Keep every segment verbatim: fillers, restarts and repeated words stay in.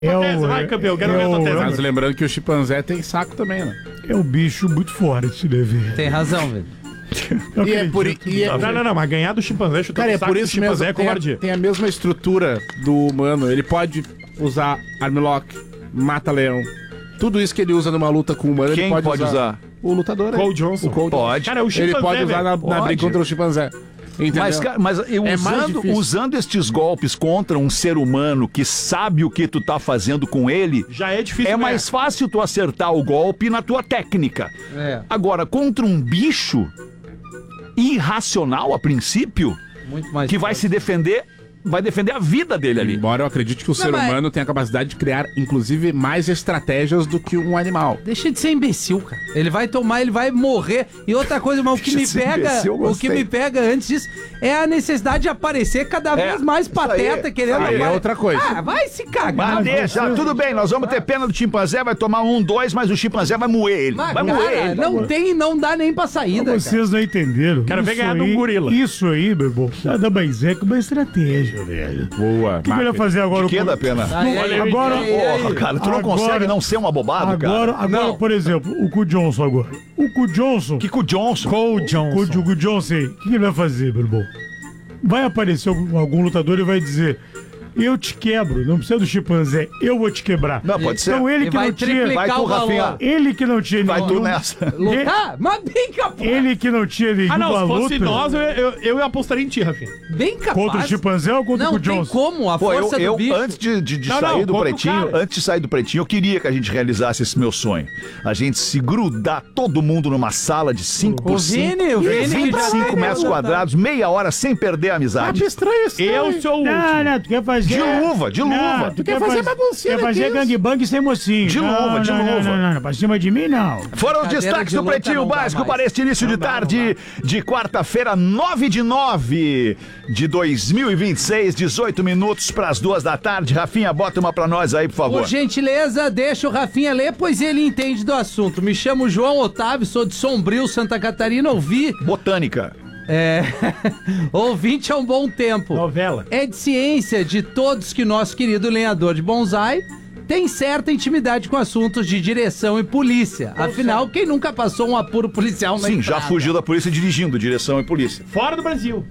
É o, tese, vai, campeão, quero ver a tua tese. Mas lembrando que o chimpanzé tem saco também, né? É um bicho muito forte, né, velho? Tem razão, velho. E é por, e é, Não, não, não, mas ganhar do chimpanzé, chutar cara, é o saco por do isso chimpanzé mesmo, é tem a, covardia. tem a mesma estrutura do humano. Ele pode usar armlock, mata-leão. Tudo isso que ele usa numa luta com o humano, Quem ele pode, pode usar. usar? O lutador. Cole aí. Johnson. O Cole Pode. Cara, é o chimpanzé, Ele pode usar na, na Pode. briga contra o chimpanzé. Entendeu? Mas, cara, mas eu É mais usando, difícil. usando estes golpes contra um ser humano que sabe o que tu tá fazendo com ele, Já é difícil é ganhar. mais fácil tu acertar o golpe na tua técnica. É. Agora, contra um bicho irracional a princípio, Muito mais que vai se defender, vai defender a vida dele ali. Embora eu acredite que o ser mas- humano tenha a capacidade de criar, inclusive, mais estratégias do que um animal. Deixa de ser imbecil, cara. Ele vai tomar, ele vai morrer. E outra coisa, mas o que Deixa me de ser pega, imbecil, eu o que gostei. me pega antes disso é a necessidade de aparecer cada É, vez mais isso pateta, aí, querendo. isso aí é apare- outra coisa. Ah, vai se cagar. Mas deixa, tudo bem, nós vamos ter pena do chimpanzé, vai tomar um, dois, mas o chimpanzé vai moer ele. Mas, Vai moer cara, ele. não tem, não dá nem pra saída, cara. Vocês não entenderam. Quero ver Isso ganhar de um aí- gorila. Isso aí, meu irmão, nada mais é que uma estratégia, velho. Boa. O que ele vai fazer agora? Que o da pena? Aí, aí, Agora- aí, aí. Porra, cara, tu não Agora- consegue não ser um abobado, Agora, cara. agora Não. por exemplo, o Cu Johnson agora. O Cu Johnson... Que com o Johnson. Cole Johnson. O Cu Johnson aí, o que ele vai fazer, meu irmão? Vai aparecer algum, algum lutador e vai dizer... Eu te quebro, não precisa do chimpanzé, eu vou te quebrar. Não, pode ser. Então ele E que vai não tinha... triplicar Vai tu, o valor. Rafinha. Ele que não tinha Vai tu nenhum... nessa. Lutar? Mas bem capaz. Ele que não tinha nenhuma Ah, não, se fosse luta... nós, eu, eu, eu apostaria em ti, Rafinha. Bem capaz. Contra o chimpanzé ou contra Não o tem Johnson? como, a Pô, eu, força eu do bicho. antes de, de, de Não, sair não, do contra o pretinho, cara. antes de sair do pretinho, eu queria que a gente realizasse esse meu sonho. A gente se grudar todo mundo numa sala de cinco por O cinco, Vini, o Vini que vinte e já cinco vai metros lutar. quadrados, meia hora sem perder a amizade. estranho isso. Eu sou o Não, último. não, tu quer fazer... De luva, de Não, luva. tu quer fazer baguncinha, Quer fazer né, gangbang sem mocinho. De Não, luva, de não, não, luva. Não, não, não, pra cima de mim, não. Foram os Cadeira destaques de do luta Pretinho não dá Básico mais. para este início de dá, tarde de quarta-feira, nove de nove de dois mil e vinte e seis, dezoito minutos para as duas da tarde. Rafinha, bota uma para nós aí, por favor. Por gentileza, deixa o Rafinha ler, pois ele entende do assunto. Me chamo João Otávio, sou de Sombrio, Santa Catarina, ouvi... Botânica. É... Ouvinte há um bom tempo. Novela. É de ciência de todos que nosso querido lenhador de bonsai tem certa intimidade com assuntos de direção e polícia. Afinal, quem nunca passou um apuro policial na Sim, já estrada? fugiu da polícia dirigindo, direção e polícia. Fora do Brasil.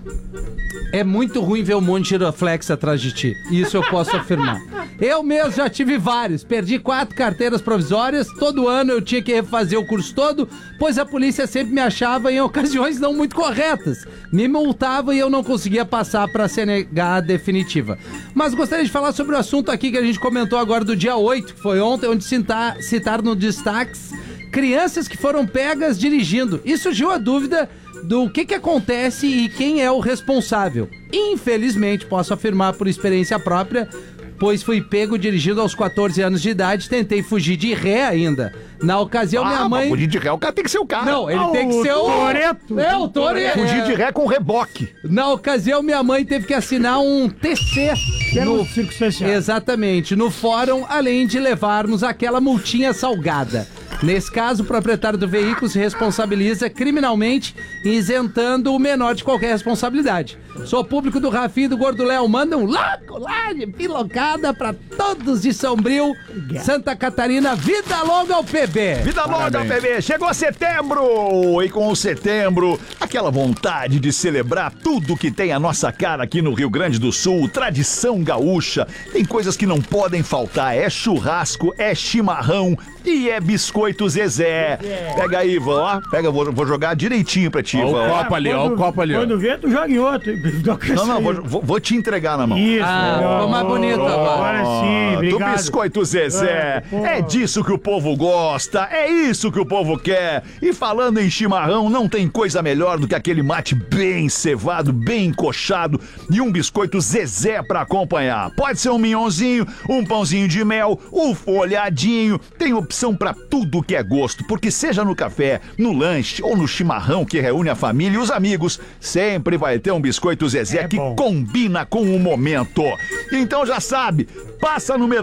É muito ruim ver um monte de giroflex atrás de ti. Isso eu posso afirmar. Eu mesmo já tive vários. Perdi quatro carteiras provisórias. Todo ano eu tinha que refazer o curso todo, pois a polícia sempre me achava em ocasiões não muito corretas. Me multava e eu não conseguia passar para a C N H definitiva. Mas gostaria de falar sobre o assunto aqui que a gente comentou agora do dia oito, que foi ontem, onde citar, citar no destaques crianças que foram pegas dirigindo. E surgiu a dúvida do que que acontece e quem é o responsável. Infelizmente, posso afirmar por experiência própria, pois fui pego dirigindo aos quatorze anos de idade, tentei fugir de ré ainda. Na ocasião, minha Ah, mãe... mas fugir de ré, o cara tem que ser o cara. Não, ele Ah, tem que o ser o... Toretto. É, o Toretto. Fugir de ré com reboque. Na ocasião, minha mãe teve que assinar um T C Quero no... um circo especial. Exatamente, no fórum, além de levarmos aquela multinha salgada. Nesse caso, o proprietário do veículo se responsabiliza criminalmente, isentando o menor de qualquer responsabilidade. Sou público do Rafinha e do Gordo Léo. Manda um louco lá de pilocada pra todos de Sombrio, Santa Catarina. Vida longa ao P B. Vida longa, P B. Chegou setembro! E com o setembro, aquela vontade de celebrar tudo que tem a nossa cara aqui no Rio Grande do Sul, tradição gaúcha. Tem coisas que não podem faltar. É churrasco, é chimarrão e é biscoito Zezé. Pega aí, Ivan, ó. Pega, vou, vou jogar direitinho pra ti, Ó Ivan. o ó. copo ali, ó o copo ali. ó. Quando vê, tu joga em outro. Não, não, vou, vou- vou te entregar na mão. Isso. Ah, melhor. ficou mais bonito agora. Agora sim, Do obrigado. biscoito Zezé. É, pô. É disso que o povo gosta, é isso que o povo quer. E falando em chimarrão, não tem coisa melhor do que aquele mate bem cevado, bem encoxado e um biscoito Zezé pra acompanhar. Pode ser um minhãozinho, um pãozinho de mel, um folhadinho. Tem opção pra tudo que é gosto, porque seja no café, no lanche ou no chimarrão que reúne a família e os amigos, sempre vai ter um biscoito Zezé É que bom. combina com o momento. Então já sabe, passa no mercado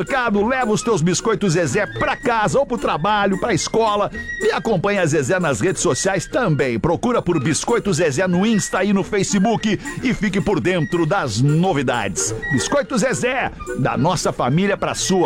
supermercado, leva os teus biscoitos Zezé pra casa ou pro trabalho, pra escola e acompanha a Zezé nas redes sociais também. Procura por Biscoito Zezé no Insta e no Facebook e fique por dentro das novidades. Biscoito Zezé, da nossa família pra sua.